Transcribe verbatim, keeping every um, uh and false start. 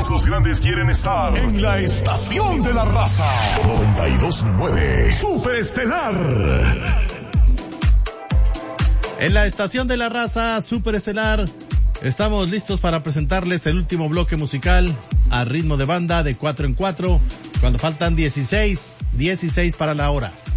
Todos los grandes quieren estar en la estación de la raza. noventa y dos punto nueve Superestelar. En la estación de la raza Superestelar estamos listos para presentarles el último bloque musical a ritmo de banda de cuatro en cuatro, cuando faltan dieciséis, dieciséis para la hora.